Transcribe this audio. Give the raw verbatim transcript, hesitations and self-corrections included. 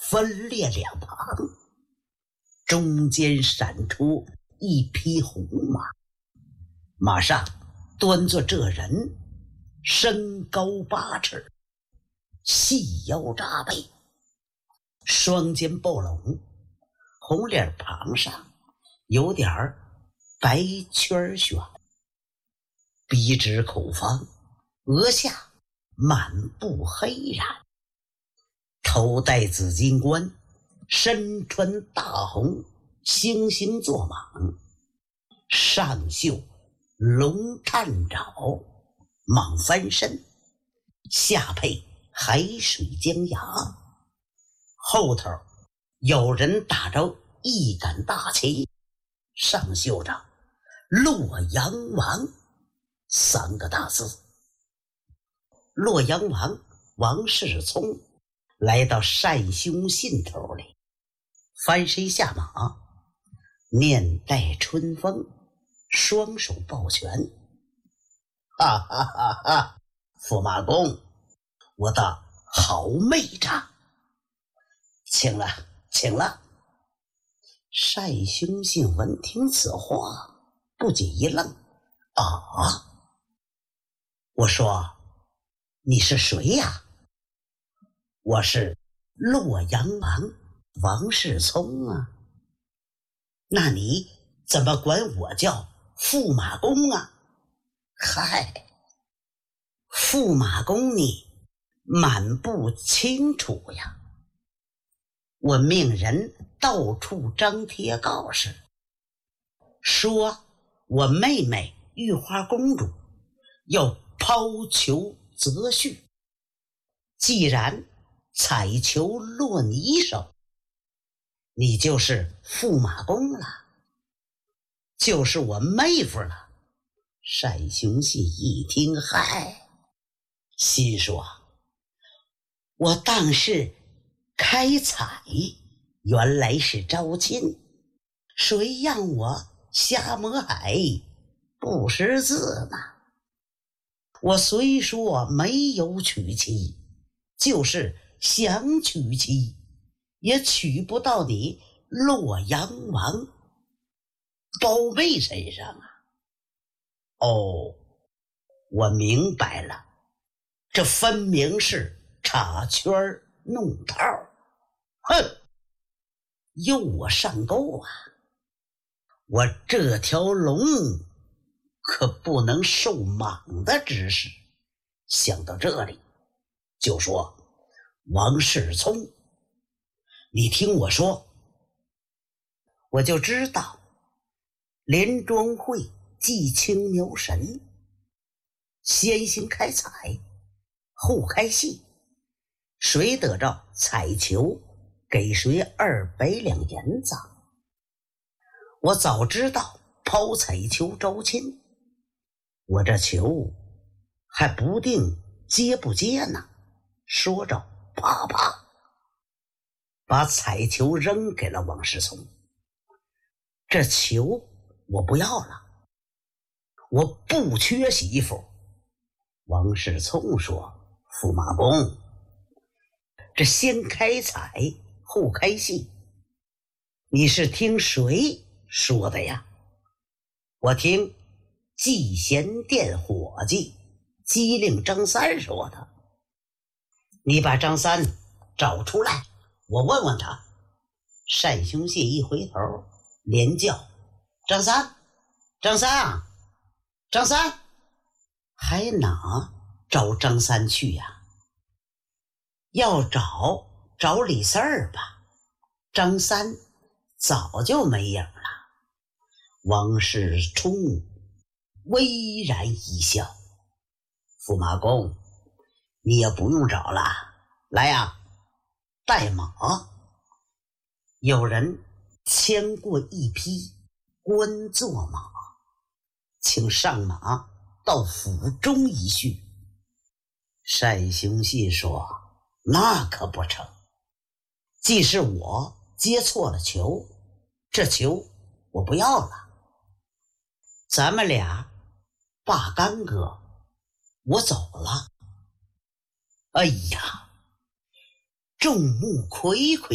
分裂两旁，中间闪出一匹红马，马上端坐这人，身高八尺，细腰扎背，双肩抱拢，红脸庞上有点白圈旋，鼻直口方，额下满布黑染，头戴紫金冠，身穿大红星星作蟒，上绣龙探爪，蟒翻身，下配海水江崖，后头有人打着一杆大旗，上绣着洛阳王三个大字。洛阳王王世聪来到单兄信头里，翻身下马，面带春风，双手抱拳，哈哈哈哈！驸马公，我的好妹丈，请了，请了。单兄信闻听此话，不禁一愣，啊！我说，你是谁呀？我是洛阳王王世聪啊。那你怎么管我叫驸马公啊？嗨，驸马公你满不清楚呀。我命人到处张贴告示，说我妹妹玉花公主要抛球择婿，既然彩球落你手，你就是驸马公了，就是我妹夫了。单兄信一听，嗨，心说，我当是开彩，原来是招亲，谁让我瞎摸海不识字呢？我虽说没有娶妻，就是想娶妻，也娶不到你洛阳王包妹身上啊。哦，我明白了，这分明是插圈弄套，哼，诱我上钩啊！我这条龙可不能受莽的指使。想到这里，就说，王世聪，你听我说，我就知道连庄会祭青牛神，先行开彩，后开戏，谁得着彩球，给谁二百两银子。我早知道抛彩球招亲，我这球还不定接不接呢。说着，啪啪把彩球扔给了王世聪。这球我不要了，我不缺媳妇。王世聪说，驸马公，这先开彩后开戏，你是听谁说的呀？我听祭贤殿伙计机灵张三说的。你把张三找出来，我问问他。单兄信一回头，连叫，张三，张三啊，张三，还哪找张三去呀？要找找李四儿吧，张三早就没影了。王世充微然一笑，驸马公，你也不用找了，来呀，带马。有人牵过一匹官作马，请上马到府中一叙。单兄信说，那可不成，既是我接错了球，这球我不要了，咱们俩罢干戈，我走了。哎呀，众目睽睽